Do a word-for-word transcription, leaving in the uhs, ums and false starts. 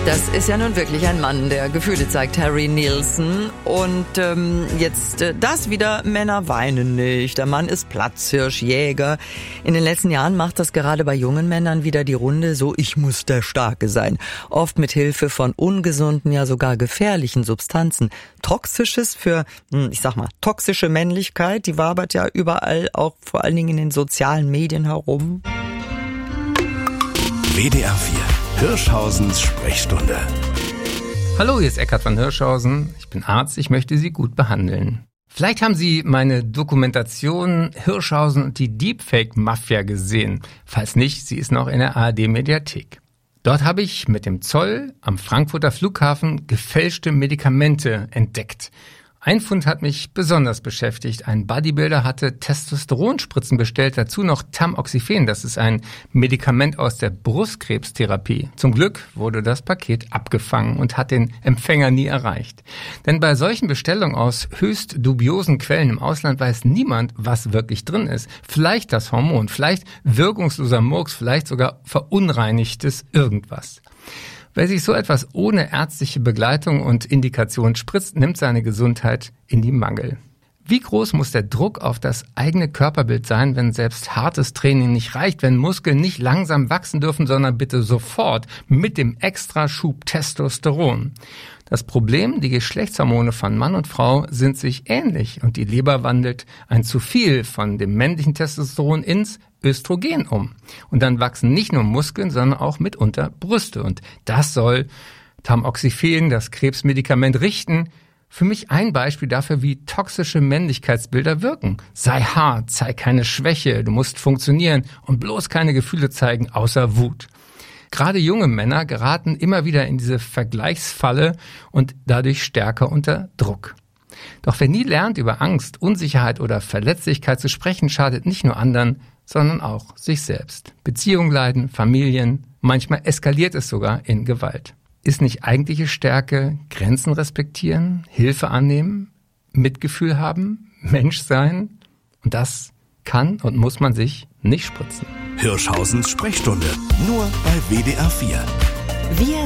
Das ist ja nun wirklich ein Mann, der Gefühle zeigt, Harry Nilsson. Und ähm, jetzt äh, das wieder, Männer weinen nicht. Der Mann ist Platzhirschjäger. In den letzten Jahren macht das gerade bei jungen Männern wieder die Runde, so ich muss der Starke sein. Oft mit Hilfe von ungesunden, ja sogar gefährlichen Substanzen. Toxisches für, ich sag mal, toxische Männlichkeit, die wabert ja überall, auch vor allen Dingen in den sozialen Medien herum. W D R vier. Hirschhausens Sprechstunde. Hallo, hier ist Eckhard von Hirschhausen. Ich bin Arzt, ich möchte Sie gut behandeln. Vielleicht haben Sie meine Dokumentation Hirschhausen und die Deepfake-Mafia gesehen. Falls nicht, sie ist noch in der A R D-Mediathek. Dort habe ich mit dem Zoll am Frankfurter Flughafen gefälschte Medikamente entdeckt. Ein Fund hat mich besonders beschäftigt. Ein Bodybuilder hatte Testosteronspritzen bestellt, dazu noch Tamoxifen. Das ist ein Medikament aus der Brustkrebstherapie. Zum Glück wurde das Paket abgefangen und hat den Empfänger nie erreicht. Denn bei solchen Bestellungen aus höchst dubiosen Quellen im Ausland weiß niemand, was wirklich drin ist. Vielleicht das Hormon, vielleicht wirkungsloser Murks, vielleicht sogar verunreinigtes irgendwas. Wer sich so etwas ohne ärztliche Begleitung und Indikation spritzt, nimmt seine Gesundheit in die Mangel. Wie groß muss der Druck auf das eigene Körperbild sein, wenn selbst hartes Training nicht reicht, wenn Muskeln nicht langsam wachsen dürfen, sondern bitte sofort mit dem Extraschub Testosteron? Das Problem, die Geschlechtshormone von Mann und Frau sind sich ähnlich und die Leber wandelt ein zu viel von dem männlichen Testosteron ins Östrogen um. Und dann wachsen nicht nur Muskeln, sondern auch mitunter Brüste. Und das soll Tamoxifen, das Krebsmedikament, richten. Für mich ein Beispiel dafür, wie toxische Männlichkeitsbilder wirken. Sei hart, zeig keine Schwäche, du musst funktionieren und bloß keine Gefühle zeigen, außer Wut. Gerade junge Männer geraten immer wieder in diese Vergleichsfalle und dadurch stärker unter Druck. Doch wer nie lernt, über Angst, Unsicherheit oder Verletzlichkeit zu sprechen, schadet nicht nur anderen, sondern auch sich selbst. Beziehungen leiden, Familien, manchmal eskaliert es sogar in Gewalt. Ist nicht eigentliche Stärke Grenzen respektieren, Hilfe annehmen, Mitgefühl haben, Mensch sein? Und das kann und muss man sich nicht spritzen. Hirschhausens Sprechstunde, nur bei W D R vier. Wir